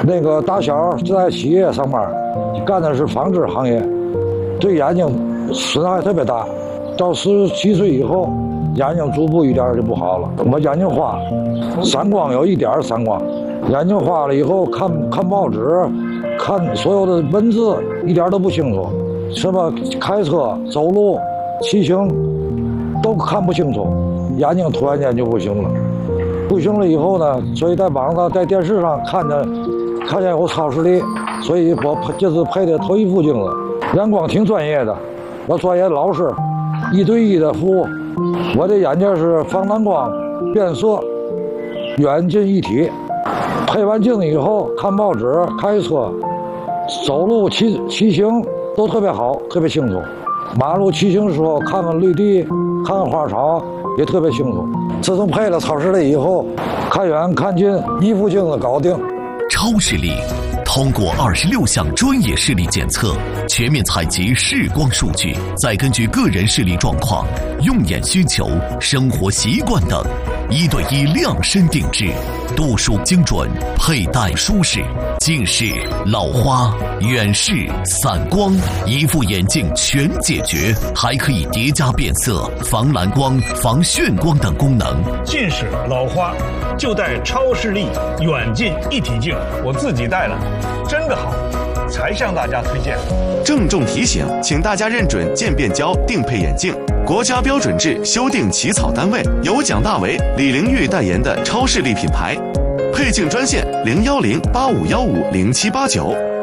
那个打小在企业上班，干的是纺织行业，对眼睛损害特别大。到17岁以后，眼睛逐步一点就不好了。我眼睛花，散光有一点散光，眼睛花了以后看报纸，看所有的文字一点都不清楚，什么开车、走路、骑行都看不清楚，眼睛突然间就不行了。不行了以后呢，所以在网上、在电视上看见有超视力，所以我这次配的头一副镜子，眼光挺专业的，我专业老师，1对1的服务。我的眼镜是防蓝光、变色、远近一体。配完镜子以后，看报纸、开车、走路、骑行都特别好，特别清楚。马路骑行的时候，看看绿地，看看花草，也特别清楚。自从配了超视力以后，看远看近一副镜子搞定。 超视力通过26项专业视力检测，全面采集视光数据，再根据个人视力状况、用眼需求、生活习惯等，1对1量身定制，度数精准，佩戴舒适，近视、老花、远视、散光，一副眼镜全解决，还可以叠加变色、防蓝光、防眩光等功能。 近视、老花就戴超视力远近一体镜，我自己戴了，真的好，才向大家推荐。 郑重提醒，请大家认准渐变焦定配眼镜，国家标准制修订起草单位，由蒋大为、李玲玉代言的超视力品牌。配镜专线：010-8515-0789。